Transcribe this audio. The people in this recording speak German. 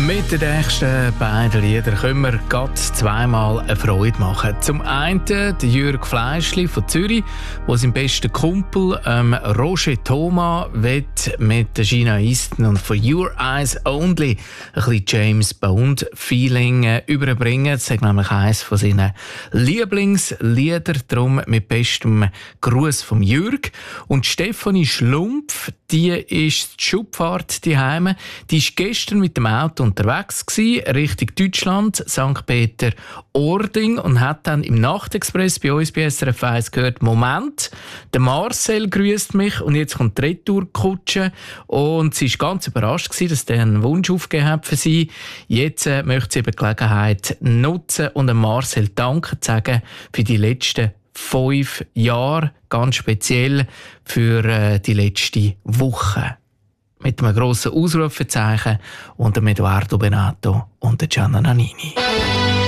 Mit den nächsten beiden Liedern können wir gerade zweimal eine Freude machen. Zum einen der Jürg Fleischli von Zürich, der seinen besten Kumpel Roger Thomas mit der Gina Easton und «For Your Eyes Only» ein bisschen James Bond-Feeling überbringen. Das ist nämlich eines von seinen Lieblingslieder, darum mit bestem Gruß vom Jürg. Und Stefanie Schlumpf, die ist die Schubfahrt daheim. Die ist gestern mit dem Auto unterwegs gewesen, Richtung Deutschland, St. Peter-Ording, und hat dann im Nachtexpress bei uns bei SRF 1 gehört: Moment, der Marcel grüßt mich und jetzt kommt die Retourkutsche. Und sie war ganz überrascht gewesen, dass der einen Wunsch aufgegeben hat für sie. Jetzt möchte sie die Gelegenheit nutzen und dem Marcel Danke sagen für die letzten 5 Jahre, ganz speziell für die letzte Woche. Mit einem grossen Ausrufezeichen und dem Edoardo Benato und der Gianna Nannini.